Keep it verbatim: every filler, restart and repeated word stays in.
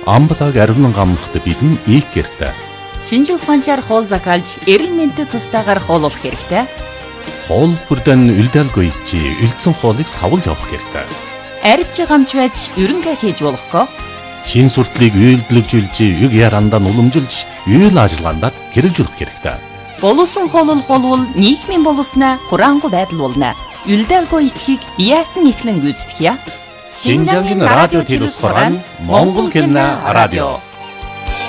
амбалаг ариунан гамнахад бидэн ийх хэрэгтэй. Шинжил ухаанчаар хоол закалж, эрэл мэндэд тустаагаар хооллох хэрэгтэй. Хоол бүрдэн үлдээлгүй чи үлдсэн хоолыг савлж авах хэрэгтэй. Арвч гамч байж ерөнхий хийж болохгүй. Шин суртлыг үйлдэлжүүлж, юг ярандаа уламжилж, үйл ажиллагаанд хэрэгжүүлэх хэрэгтэй. Боловсон хооллох болвол нийгмийн боловсноо хураангуй байдал болно. Үлдээлгүй итгэхийг яасан ихлэн гүйцэтгэе. Шинжаагийн радио телевиз хорон Монгол хэлний радио.